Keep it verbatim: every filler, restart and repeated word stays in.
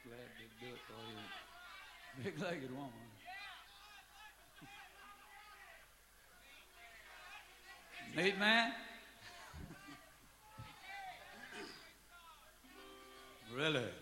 glad to do it for you. Big-legged woman. Neat man? Really?